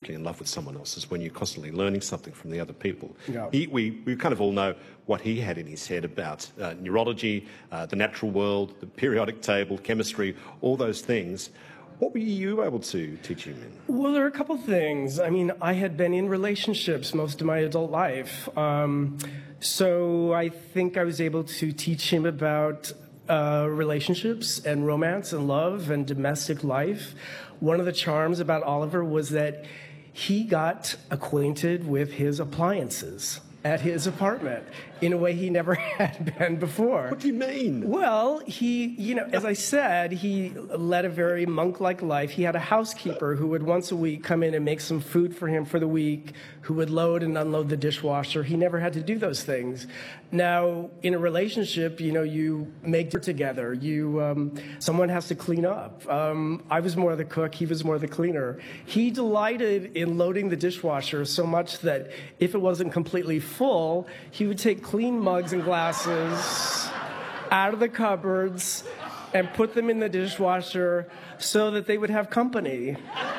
deeply in love with someone else is when you're constantly learning something from the other people. Yeah. We kind of all know what he had in his head about neurology, the natural world, the periodic table, chemistry, all those things. What were you able to teach him in? Well, there are a couple things. I mean, I had been in relationships most of my adult life. So I think I was able to teach him about relationships and romance and love and domestic life. One of the charms about Oliver was that he got acquainted with his appliances at his apartment in a way he never had been before. What do you mean? Well, as I said, he led a very monk-like life. He had a housekeeper who would once a week come in and make some food for him for the week, who would load and unload the dishwasher. He never had to do those things. Now, in a relationship, you make dinner together. Someone has to clean up. I was more the cook. He was more the cleaner. He delighted in loading the dishwasher so much that if it wasn't completely full, he would take clean mugs and glasses out of the cupboards and put them in the dishwasher so that they would have company.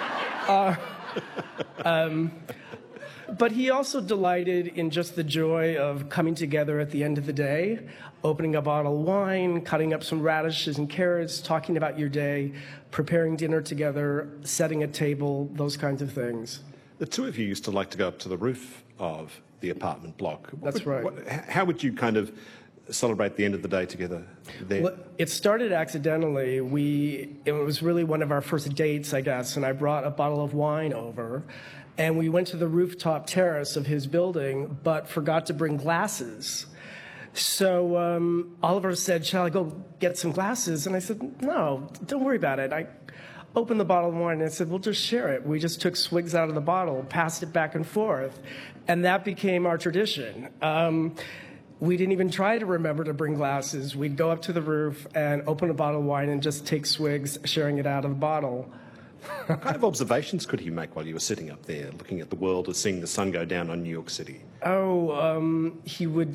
But he also delighted in just the joy of coming together at the end of the day, opening a bottle of wine, cutting up some radishes and carrots, talking about your day, preparing dinner together, setting a table, those kinds of things. The two of you used to like to go up to the roof of the apartment block. That's right. How would you kind of celebrate the end of the day together there? Well, it started accidentally. It was really one of our first dates, I guess, and I brought a bottle of wine over, and we went to the rooftop terrace of his building, but forgot to bring glasses. So Oliver said, "Shall I go get some glasses?" And I said, "No, don't worry about it." I opened the bottle of wine and I said, "We'll just share it." We just took swigs out of the bottle, passed it back and forth, and that became our tradition. We didn't even try to remember to bring glasses. We'd go up to the roof and open a bottle of wine and just take swigs, sharing it out of the bottle. What kind of observations could he make while you were sitting up there looking at the world or seeing the sun go down on New York City? He would